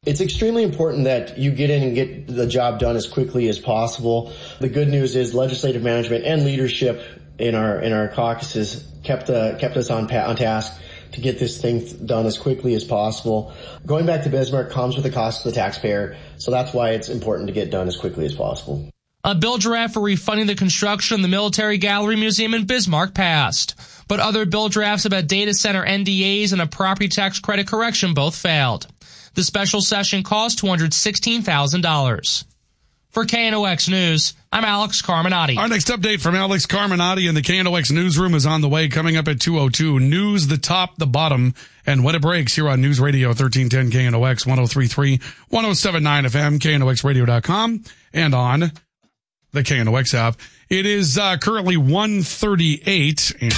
It's extremely important that you get in and get the job done as quickly as possible. The good news is legislative management and leadership in our caucuses kept us on task to get this thing done as quickly as possible. Going back to Bismarck comes with a cost to the taxpayer, so that's why it's important to get done as quickly as possible. A bill draft for refunding the construction of the Military Gallery Museum in Bismarck passed, but other bill drafts about data center NDAs and a property tax credit correction both failed. The special session cost $216,000. For KNOX News, I'm Alex Carminati. Our next update from Alex Carminati in the KNOX newsroom is on the way, coming up at 2:02. News, the top, the bottom, and when it breaks here on News Radio 1310 KNOX 103.3, 107.9 FM, KNOXradio.com, and on the KNOX app. It is currently 1:38, and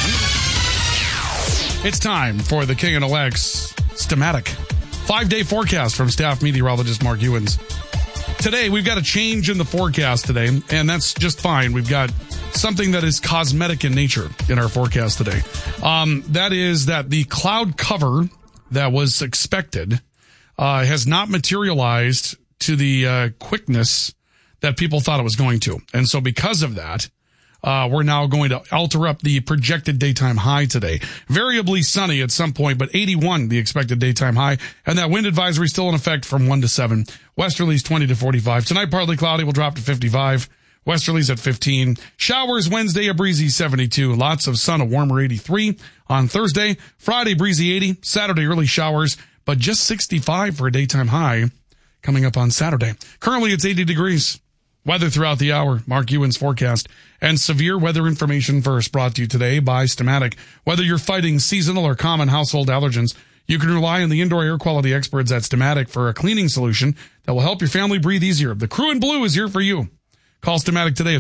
it's time for the KNOX Stamatic 5-day forecast from staff meteorologist Mark Ewens. Today, we've got a change in the forecast today, and that's just fine. We've got something that is cosmetic in nature in our forecast today. That is that the cloud cover that was expected has not materialized to the quickness that people thought it was going to. And so because of that, we're now going to alter up the projected daytime high today. Variably sunny at some point, but 81 the expected daytime high. And that wind advisory still in effect from 1 to 7. Westerlies 20 to 45. Tonight, partly cloudy, will drop to 55. Westerlies at 15. Showers Wednesday, a breezy 72. Lots of sun, a warmer 83. On Thursday, Friday, breezy 80. Saturday, early showers, but just 65 for a daytime high coming up on Saturday. Currently, it's 80 degrees. Weather throughout the hour, Mark Ewens forecast, and severe weather information first, brought to you today by Stamatic. Whether you're fighting seasonal or common household allergens, you can rely on the indoor air quality experts at Stamatic for a cleaning solution that will help your family breathe easier. The crew in blue is here for you. Call Stamatic today at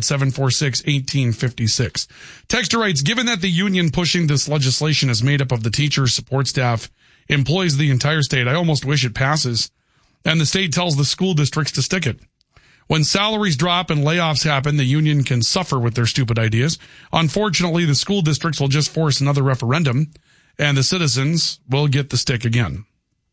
746-1856. Texter writes, given that the union pushing this legislation is made up of the teachers, support staff, employees of the entire state, I almost wish it passes. And the state tells the school districts to stick it. When salaries drop and layoffs happen, the union can suffer with their stupid ideas. Unfortunately, the school districts will just force another referendum, and the citizens will get the stick again.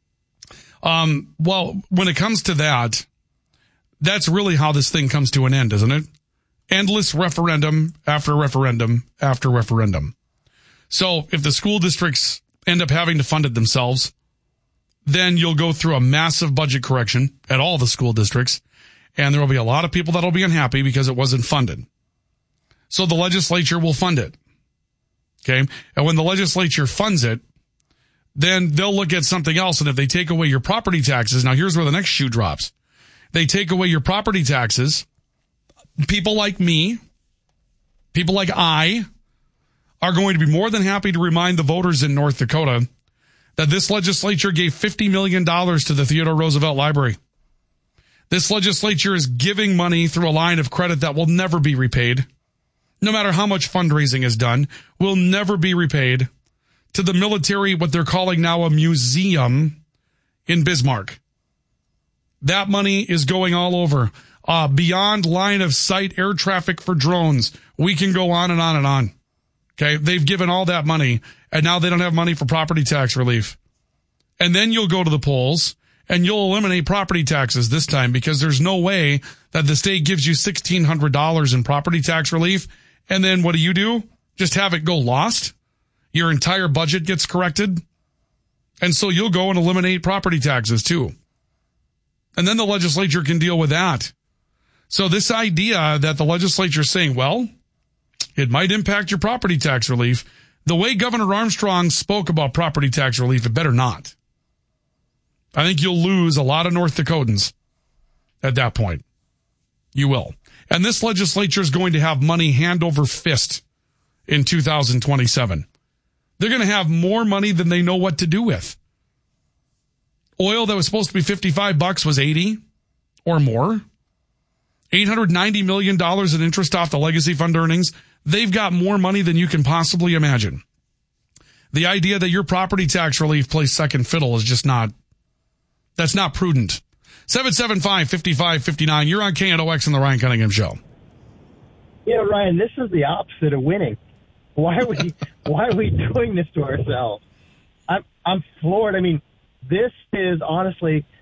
Well, when it comes to that, that's really how this thing comes to an end, isn't it? Endless referendum after referendum after referendum. So if the school districts end up having to fund it themselves, then you'll go through a massive budget correction at all the school districts. And there will be a lot of people that will be unhappy because it wasn't funded. So the legislature will fund it. Okay? And when the legislature funds it, then they'll look at something else. And if they take away your property taxes, now here's where the next shoe drops. They take away your property taxes. People like me, people like I, are going to be more than happy to remind the voters in North Dakota that this legislature gave $50 million to the Theodore Roosevelt Library. This legislature is giving money through a line of credit that will never be repaid. No matter how much fundraising is done, will never be repaid to the military, what they're calling now a museum in Bismarck. That money is going all over. Beyond line of sight air traffic for drones. We can go on and on and on. Okay. They've given all that money, and now they don't have money for property tax relief. And then you'll go to the polls and you'll eliminate property taxes this time, because there's no way that the state gives you $1,600 in property tax relief. And then what do? Just have it go lost? Your entire budget gets corrected? And so you'll go and eliminate property taxes too. And then the legislature can deal with that. So this idea that the legislature is saying, well, it might impact your property tax relief. The way Governor Armstrong spoke about property tax relief, it better not. I think you'll lose a lot of North Dakotans at that point. You will. And this legislature is going to have money hand over fist in 2027. They're going to have more money than they know what to do with. Oil that was supposed to be $55 was $80 or more. $890 million in interest off the legacy fund earnings. They've got more money than you can possibly imagine. The idea that your property tax relief plays second fiddle is just not, that's not prudent. 775-5559. You're on KNOX and the Ryan Cunningham Show. Yeah, Ryan, this is the opposite of winning. Why are we doing this to ourselves? I'm floored. I mean, this is honestly